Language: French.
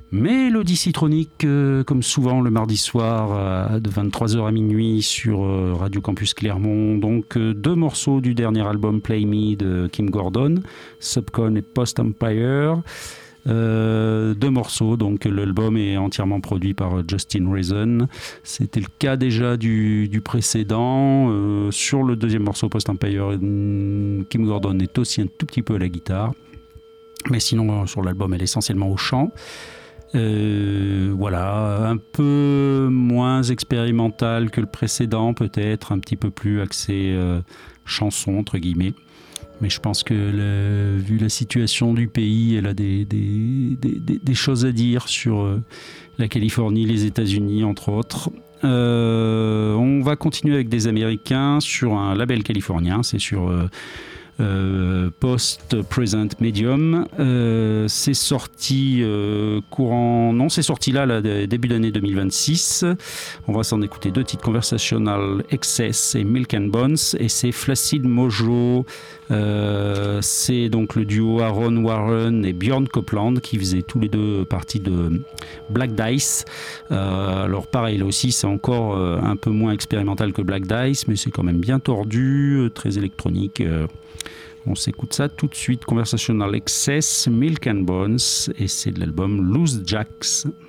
Mélodie Citronique, comme souvent le mardi soir de 23h à minuit sur Radio Campus Clermont. Donc 2 morceaux du dernier album Play Me de Kim Gordon, Subcon et Post Empire. 2 morceaux, donc l'album est entièrement produit par Justin Reason. C'était le cas déjà du précédent. Sur le deuxième morceau Post Empire, Kim Gordon est aussi un tout petit peu à la guitare. Mais sinon, sur l'album, elle est essentiellement au chant. Voilà, un peu moins expérimental que le précédent, peut-être un petit peu plus axé chanson entre guillemets, mais je pense que vu la situation du pays, elle a des choses à dire sur la Californie, les États-Unis entre autres. On va continuer avec des Américains sur un label californien, c'est sur Post-Present Medium. C'est sorti c'est sorti là début d'année 2026. On va s'en écouter 2 titres, Conversational Excess et Milk and Bones, et c'est Flaccid Mojo. C'est donc le duo Aaron Warren et Bjorn Copeland qui faisaient tous les 2 partie de Black Dice. Alors pareil, là aussi c'est encore un peu moins expérimental que Black Dice, mais c'est quand même bien tordu, très électronique. On s'écoute ça tout de suite. Conversational Excess, Milk and Bones, et c'est de l'album Loose Jacks.